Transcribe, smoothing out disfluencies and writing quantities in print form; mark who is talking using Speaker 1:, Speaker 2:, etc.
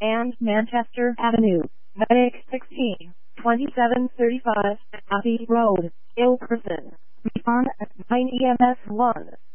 Speaker 1: and Manchester Avenue, Medic 16, 2735, Abbey Road, Ilkerson. Respond at 9 EMS 1.